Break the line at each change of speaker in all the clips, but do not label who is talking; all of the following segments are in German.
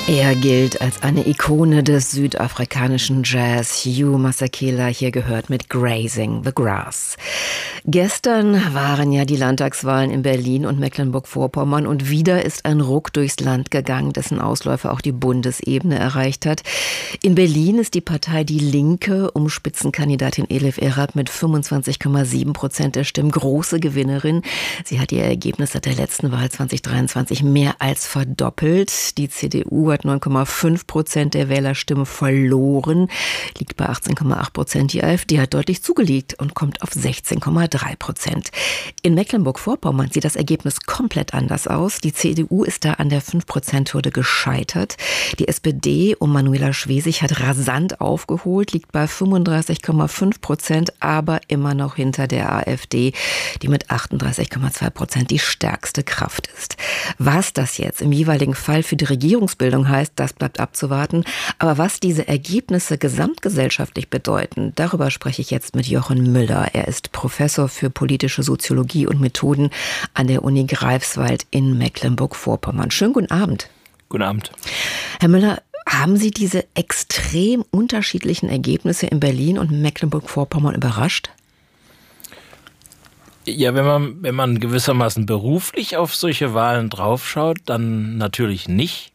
Er gilt als eine Ikone des südafrikanischen Jazz. Hugh Masekela hier gehört mit Grazing the Grass. Gestern waren ja die Landtagswahlen in Berlin und Mecklenburg-Vorpommern und wieder ist ein Ruck durchs Land gegangen, dessen Ausläufer auch die Bundesebene erreicht hat. In Berlin ist die Partei Die Linke um Spitzenkandidatin Elif Erhard mit 25,7% der Stimmen große Gewinnerin. Sie hat ihr Ergebnis seit der letzten Wahl 2023 mehr als verdoppelt. Die CDU hat 9,5% der Wählerstimmen verloren, liegt bei 18,8%. Die AfD hat deutlich zugelegt und kommt auf 16,3%. In Mecklenburg-Vorpommern sieht das Ergebnis komplett anders aus. Die CDU ist da an der 5%-Hürde gescheitert. Die SPD um Manuela Schwesig hat rasant aufgeholt, liegt bei 35,5%, aber immer noch hinter der AfD, die mit 38,2% die stärkste Kraft ist. Was das jetzt im jeweiligen Fall für die Regierungsbildung heißt, das bleibt abzuwarten. Aber was diese Ergebnisse gesamtgesellschaftlich bedeuten, darüber spreche ich jetzt mit Jochen Müller. Er ist Professor für politische Soziologie und Methoden an der Uni Greifswald in Mecklenburg-Vorpommern. Schönen guten Abend.
Guten Abend.
Herr Müller, haben Sie diese extrem unterschiedlichen Ergebnisse in Berlin und Mecklenburg-Vorpommern überrascht?
Ja, wenn man gewissermaßen beruflich auf solche Wahlen draufschaut, dann natürlich nicht.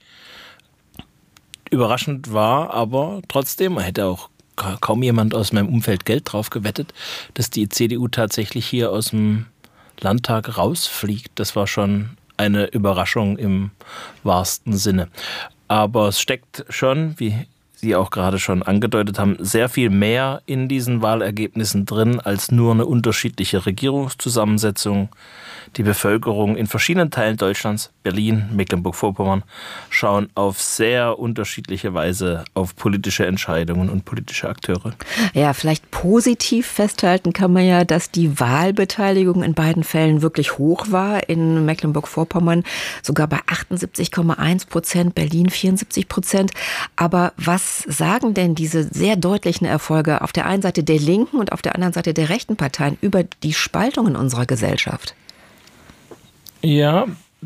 Überraschend war aber trotzdem, hätte auch kaum jemand aus meinem Umfeld Geld drauf gewettet, dass die CDU tatsächlich hier aus dem Landtag rausfliegt. Das war schon eine Überraschung im wahrsten Sinne. Aber es steckt schon, wie Sie auch gerade schon angedeutet haben, sehr viel mehr in diesen Wahlergebnissen drin als nur eine unterschiedliche Regierungszusammensetzung. Die Bevölkerung in verschiedenen Teilen Deutschlands, Berlin, Mecklenburg-Vorpommern, schauen auf sehr unterschiedliche Weise auf politische Entscheidungen und politische Akteure.
Ja, vielleicht positiv festhalten kann man ja, dass die Wahlbeteiligung in beiden Fällen wirklich hoch war. In Mecklenburg-Vorpommern sogar bei 78,1%, Berlin 74%. Aber was sagen denn diese sehr deutlichen Erfolge auf der einen Seite der linken und auf der anderen Seite der rechten Parteien über die Spaltung in unserer Gesellschaft?
Ja,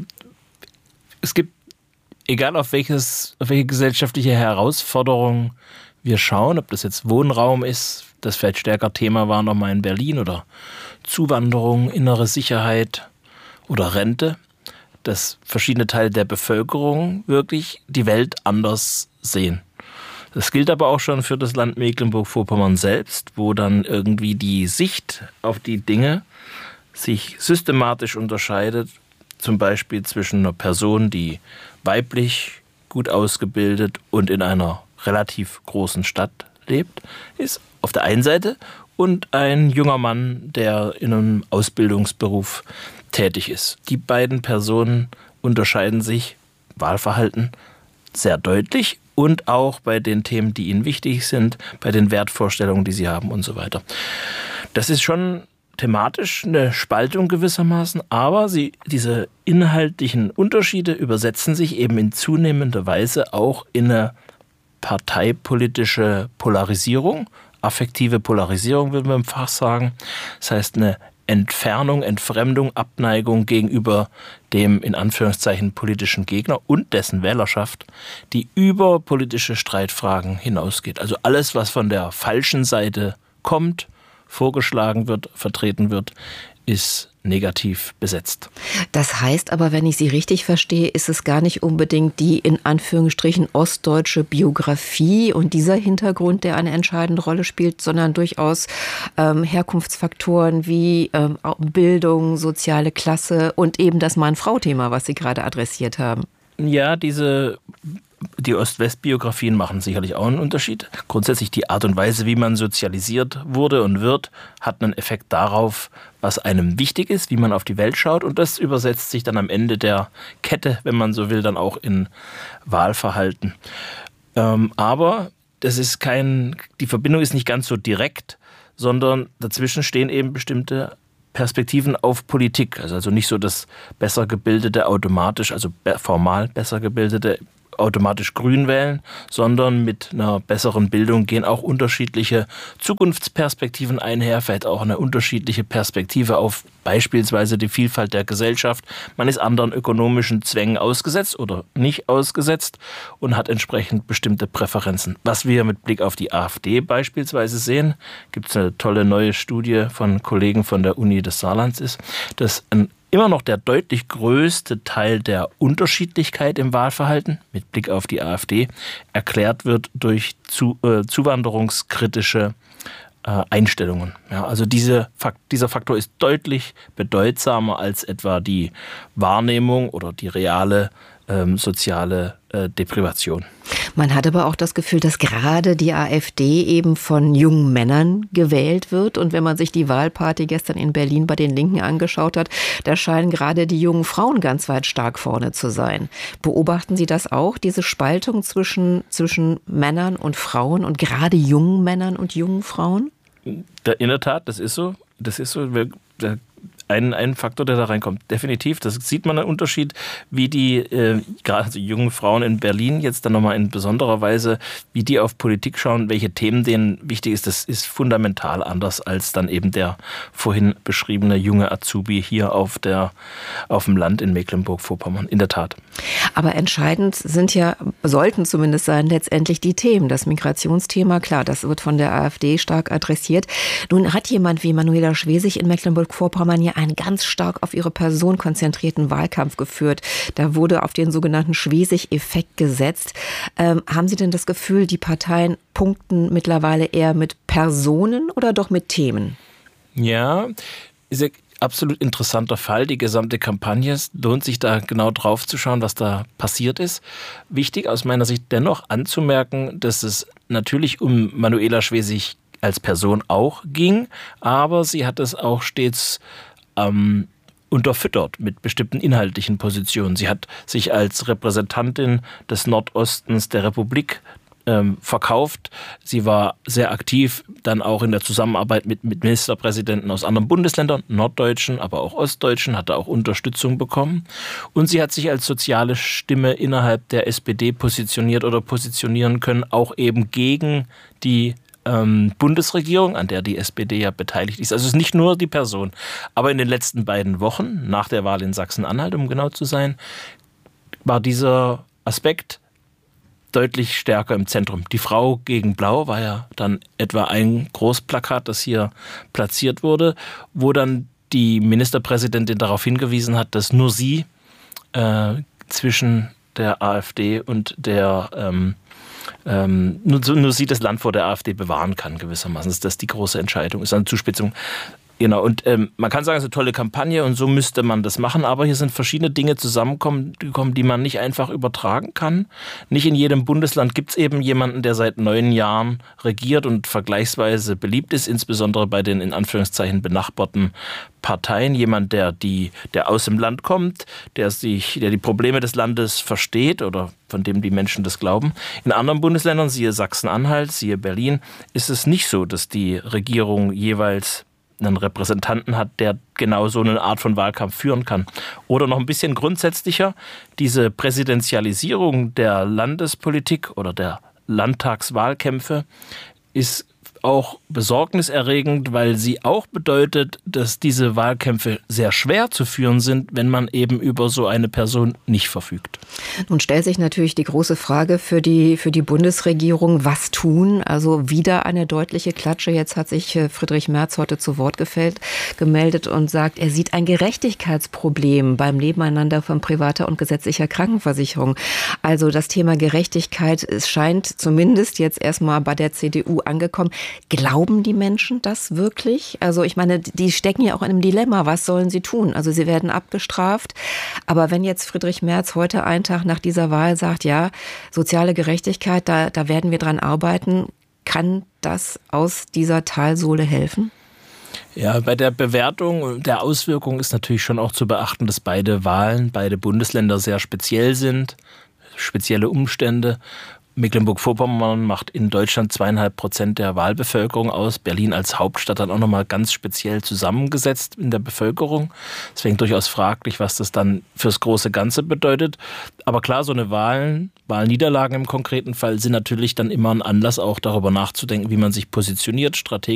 es gibt, egal auf welche gesellschaftliche Herausforderung wir schauen, ob das jetzt Wohnraum ist, das vielleicht stärker Thema war nochmal in Berlin, oder Zuwanderung, innere Sicherheit oder Rente, dass verschiedene Teile der Bevölkerung wirklich die Welt anders sehen. Das gilt aber auch schon für das Land Mecklenburg-Vorpommern selbst, wo dann irgendwie die Sicht auf die Dinge sich systematisch unterscheidet, zum Beispiel zwischen einer Person, die weiblich, gut ausgebildet und in einer relativ großen Stadt lebt, ist auf der einen Seite, und ein junger Mann, der in einem Ausbildungsberuf tätig ist. Die beiden Personen unterscheiden sich, Wahlverhalten, sehr deutlich und auch bei den Themen, die ihnen wichtig sind, bei den Wertvorstellungen, die sie haben und so weiter. Das ist schon thematisch eine Spaltung gewissermaßen, aber diese inhaltlichen Unterschiede übersetzen sich eben in zunehmender Weise auch in eine parteipolitische Polarisierung, affektive Polarisierung, würden wir im Fach sagen. Das heißt eine Entfernung, Entfremdung, Abneigung gegenüber dem in Anführungszeichen politischen Gegner und dessen Wählerschaft, die über politische Streitfragen hinausgeht. Also alles, was von der falschen Seite kommt, vorgeschlagen wird, vertreten wird, ist negativ besetzt.
Das heißt aber, wenn ich Sie richtig verstehe, ist es gar nicht unbedingt die in Anführungsstrichen ostdeutsche Biografie und dieser Hintergrund, der eine entscheidende Rolle spielt, sondern durchaus Herkunftsfaktoren wie Bildung, soziale Klasse und eben das Mann-Frau-Thema, was Sie gerade adressiert haben.
Ja, die Ost-West-Biografien machen sicherlich auch einen Unterschied. Grundsätzlich die Art und Weise, wie man sozialisiert wurde und wird, hat einen Effekt darauf, was einem wichtig ist, wie man auf die Welt schaut. Und das übersetzt sich dann am Ende der Kette, wenn man so will, dann auch in Wahlverhalten. Aber die Verbindung ist nicht ganz so direkt, sondern dazwischen stehen eben bestimmte Perspektiven auf Politik. Also nicht so, dass besser gebildete automatisch, also formal besser gebildete automatisch grün wählen, sondern mit einer besseren Bildung gehen auch unterschiedliche Zukunftsperspektiven einher, vielleicht auch eine unterschiedliche Perspektive auf beispielsweise die Vielfalt der Gesellschaft. Man ist anderen ökonomischen Zwängen ausgesetzt oder nicht ausgesetzt und hat entsprechend bestimmte Präferenzen. Was wir mit Blick auf die AfD beispielsweise sehen, gibt es eine tolle neue Studie von Kollegen von der Uni des Saarlands, ist, dass immer noch der deutlich größte Teil der Unterschiedlichkeit im Wahlverhalten mit Blick auf die AfD erklärt wird durch zuwanderungskritische Einstellungen. Ja, also dieser Faktor ist deutlich bedeutsamer als etwa die Wahrnehmung oder die reale soziale Deprivation.
Man hat aber auch das Gefühl, dass gerade die AfD eben von jungen Männern gewählt wird. Und wenn man sich die Wahlparty gestern in Berlin bei den Linken angeschaut hat, da scheinen gerade die jungen Frauen ganz weit stark vorne zu sein. Beobachten Sie das auch, diese Spaltung zwischen Männern und Frauen und gerade jungen Männern und jungen Frauen?
In der Tat, das ist so. Ein Faktor, der da reinkommt. Definitiv, das sieht man einen Unterschied, wie die gerade die jungen Frauen in Berlin jetzt dann nochmal in besonderer Weise, wie die auf Politik schauen, welche Themen denen wichtig ist. Das ist fundamental anders als dann eben der vorhin beschriebene junge Azubi hier auf dem Land in Mecklenburg-Vorpommern. In der Tat.
Aber entscheidend sollten zumindest sein, letztendlich die Themen. Das Migrationsthema, klar, das wird von der AfD stark adressiert. Nun hat jemand wie Manuela Schwesig in Mecklenburg-Vorpommern ja einen ganz stark auf ihre Person konzentrierten Wahlkampf geführt. Da wurde auf den sogenannten Schwesig-Effekt gesetzt. Haben Sie denn das Gefühl, die Parteien punkten mittlerweile eher mit Personen oder doch mit Themen?
Ja, ist ein absolut interessanter Fall. Die gesamte Kampagne, es lohnt sich da genau drauf zu schauen, was da passiert ist. Wichtig aus meiner Sicht dennoch anzumerken, dass es natürlich um Manuela Schwesig als Person auch ging, aber sie hat es auch stets unterfüttert mit bestimmten inhaltlichen Positionen. Sie hat sich als Repräsentantin des Nordostens der Republik verkauft. Sie war sehr aktiv dann auch in der Zusammenarbeit mit Ministerpräsidenten aus anderen Bundesländern, norddeutschen, aber auch ostdeutschen, hat da auch Unterstützung bekommen. Und sie hat sich als soziale Stimme innerhalb der SPD positioniert oder positionieren können, auch eben gegen die Bundesregierung, an der die SPD ja beteiligt ist. Also es ist nicht nur die Person. Aber in den letzten beiden Wochen, nach der Wahl in Sachsen-Anhalt, um genau zu sein, war dieser Aspekt deutlich stärker im Zentrum. Die Frau gegen Blau war ja dann etwa ein Großplakat, das hier platziert wurde, wo dann die Ministerpräsidentin darauf hingewiesen hat, dass nur sie zwischen der AfD und der nur sie das Land vor der AfD bewahren kann, gewissermaßen. Das ist die große Entscheidung, ist eine Zuspitzung. Genau, und man kann sagen, es ist eine tolle Kampagne und so müsste man das machen, aber hier sind verschiedene Dinge zusammengekommen, die man nicht einfach übertragen kann. Nicht in jedem Bundesland gibt es eben jemanden, der seit 9 Jahren regiert und vergleichsweise beliebt ist, insbesondere bei den in Anführungszeichen benachbarten Parteien. Jemand, der aus dem Land kommt, der die Probleme des Landes versteht oder von dem die Menschen das glauben. In anderen Bundesländern, siehe Sachsen-Anhalt, siehe Berlin, ist es nicht so, dass die Regierung jeweils einen Repräsentanten hat, der genau so eine Art von Wahlkampf führen kann. Oder noch ein bisschen grundsätzlicher, diese Präsidentialisierung der Landespolitik oder der Landtagswahlkämpfe ist auch besorgniserregend, weil sie auch bedeutet, dass diese Wahlkämpfe sehr schwer zu führen sind, wenn man eben über so eine Person nicht verfügt.
Nun stellt sich natürlich die große Frage für die Bundesregierung, was tun? Also wieder eine deutliche Klatsche. Jetzt hat sich Friedrich Merz heute zu Wort gemeldet und sagt, er sieht ein Gerechtigkeitsproblem beim Nebeneinander von privater und gesetzlicher Krankenversicherung. Also das Thema Gerechtigkeit, es scheint zumindest jetzt erstmal bei der CDU angekommen. Glauben die Menschen das wirklich? Also ich meine, die stecken ja auch in einem Dilemma. Was sollen sie tun? Also sie werden abgestraft. Aber wenn jetzt Friedrich Merz heute einen Tag nach dieser Wahl sagt, ja, soziale Gerechtigkeit, da werden wir dran arbeiten, kann das aus dieser Talsohle helfen?
Ja, bei der Bewertung der Auswirkungen ist natürlich schon auch zu beachten, dass beide Bundesländer sehr speziell sind, spezielle Umstände. Mecklenburg-Vorpommern macht in Deutschland 2,5% der Wahlbevölkerung aus. Berlin als Hauptstadt dann auch nochmal ganz speziell zusammengesetzt in der Bevölkerung. Deswegen durchaus fraglich, was das dann fürs große Ganze bedeutet. Aber klar, so eine Wahlniederlagen im konkreten Fall sind natürlich dann immer ein Anlass, auch darüber nachzudenken, wie man sich positioniert, strategisch